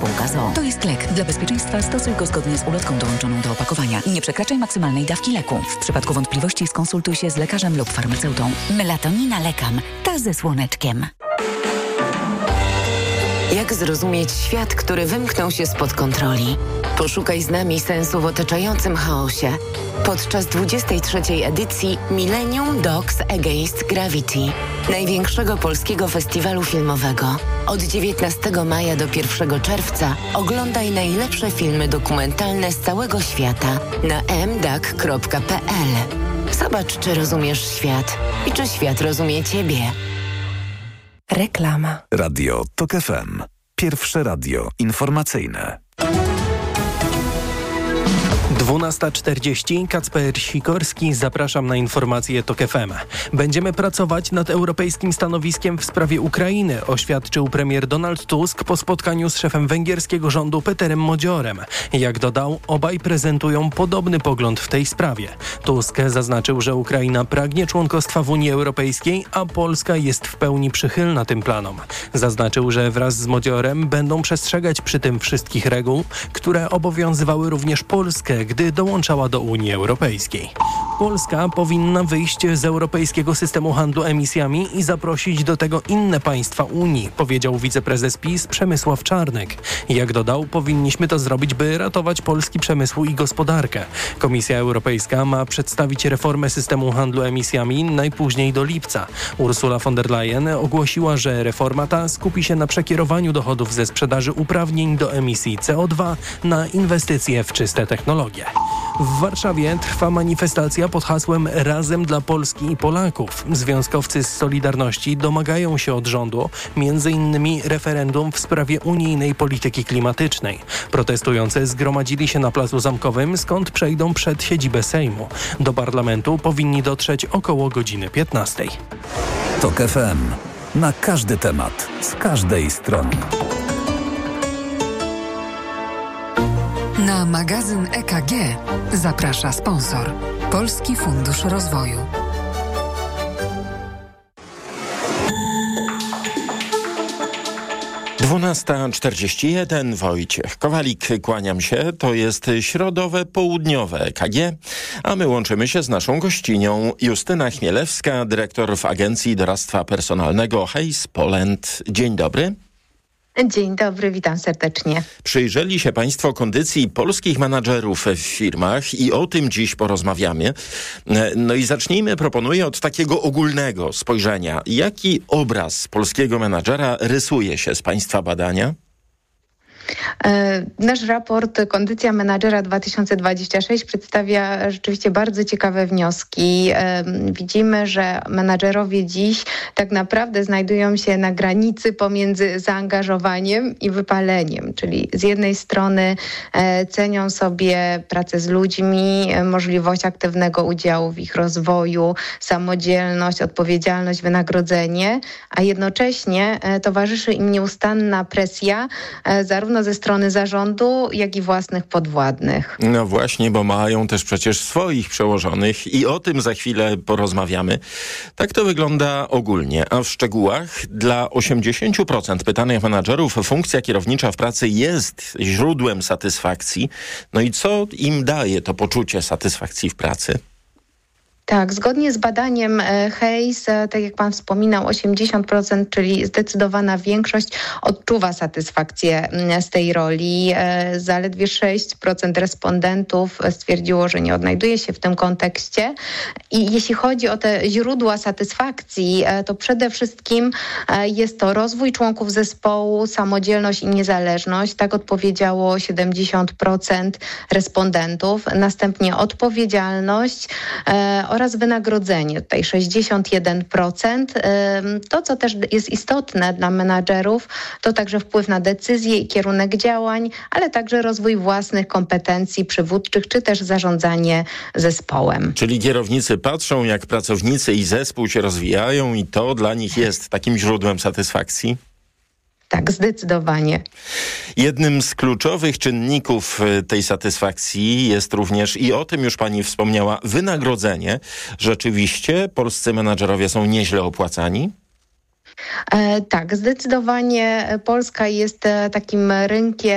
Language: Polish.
Spółka z o.o. To jest lek. Dla bezpieczeństwa stosuj go zgodnie z ulotką dołączoną do opakowania. Nie przekraczaj maksymalnej dawki leku. W przypadku wątpliwości skonsultuj się z lekarzem lub farmaceutą. Melatonina Lekam. Ta ze słoneczkiem. Jak zrozumieć świat, który wymknął się spod kontroli? Poszukaj z nami sensu w otaczającym chaosie. Podczas 23. edycji Millennium Dogs Against Gravity, największego polskiego festiwalu filmowego. Od 19 maja do 1 czerwca oglądaj najlepsze filmy dokumentalne z całego świata na mdag.pl. Zobacz, czy rozumiesz świat i czy świat rozumie Ciebie. Reklama. Radio TOK FM. Pierwsze radio informacyjne. 12:40. Kacper Sikorski. Zapraszam na informacje TOK FM. Będziemy pracować nad europejskim stanowiskiem w sprawie Ukrainy, oświadczył premier Donald Tusk po spotkaniu z szefem węgierskiego rządu Peterem Modziorem. Jak dodał, obaj prezentują podobny pogląd w tej sprawie. Tusk zaznaczył, że Ukraina pragnie członkostwa w Unii Europejskiej, a Polska jest w pełni przychylna tym planom. Zaznaczył, że wraz z Modziorem będą przestrzegać przy tym wszystkich reguł, które obowiązywały również Polskę, gdy dołączała do Unii Europejskiej. Polska powinna wyjść z europejskiego systemu handlu emisjami i zaprosić do tego inne państwa Unii, powiedział wiceprezes PiS Przemysław Czarnek. Jak dodał, powinniśmy to zrobić, by ratować polski przemysł i gospodarkę. Komisja Europejska ma przedstawić reformę systemu handlu emisjami najpóźniej do lipca. Ursula von der Leyen ogłosiła, że reforma ta skupi się na przekierowaniu dochodów ze sprzedaży uprawnień do emisji CO2 na inwestycje w czyste technologie. W Warszawie trwa manifestacja pod hasłem Razem dla Polski i Polaków. Związkowcy z Solidarności domagają się od rządu m.in. referendum w sprawie unijnej polityki klimatycznej. Protestujący zgromadzili się na Placu Zamkowym, skąd przejdą przed siedzibę Sejmu. Do parlamentu powinni dotrzeć około godziny 15. TOK FM. Na każdy temat, z każdej strony. Na magazyn EKG zaprasza sponsor. Polski Fundusz Rozwoju. Dwunasta 41. Wojciech Kowalik, kłaniam się. To jest środowe, południowe EKG, a my łączymy się z naszą gościnią Justyna Chmielewska, dyrektor w Agencji Doradztwa Personalnego Hays Poland. Dzień dobry. Dzień dobry, witam serdecznie. Przyjrzeli się Państwo kondycji polskich menadżerów w firmach i o tym dziś porozmawiamy. No i zacznijmy, proponuję, od takiego ogólnego spojrzenia. Jaki obraz polskiego menadżera rysuje się z Państwa badania? Nasz raport Kondycja menadżera 2026 przedstawia rzeczywiście bardzo ciekawe wnioski. Widzimy, że menadżerowie dziś tak naprawdę znajdują się na granicy pomiędzy zaangażowaniem i wypaleniem, czyli z jednej strony cenią sobie pracę z ludźmi, możliwość aktywnego udziału w ich rozwoju, samodzielność, odpowiedzialność, wynagrodzenie, a jednocześnie towarzyszy im nieustanna presja zarówno ze strony zarządu, jak i własnych podwładnych. No właśnie, bo mają też przecież swoich przełożonych i o tym za chwilę porozmawiamy. Tak to wygląda ogólnie, a w szczegółach dla 80% pytanych menadżerów funkcja kierownicza w pracy jest źródłem satysfakcji. No i co im daje to poczucie satysfakcji w pracy? Tak, zgodnie z badaniem Hays, tak jak pan wspominał, 80%, czyli zdecydowana większość odczuwa satysfakcję z tej roli. Zaledwie 6% respondentów stwierdziło, że nie odnajduje się w tym kontekście. I jeśli chodzi o te źródła satysfakcji, to przede wszystkim jest to rozwój członków zespołu, samodzielność i niezależność. Tak odpowiedziało 70% respondentów. Następnie odpowiedzialność oraz wynagrodzenie, tutaj 61%. To, co też jest istotne dla menadżerów, to także wpływ na decyzje i kierunek działań, ale także rozwój własnych kompetencji przywódczych, czy też zarządzanie zespołem. Czyli kierownicy patrzą, jak pracownicy i zespół się rozwijają i to dla nich jest takim źródłem satysfakcji? Tak, zdecydowanie. Jednym z kluczowych czynników tej satysfakcji jest również, i o tym już pani wspomniała, wynagrodzenie. Rzeczywiście polscy menadżerowie są nieźle opłacani? Tak, zdecydowanie Polska jest takim rynkiem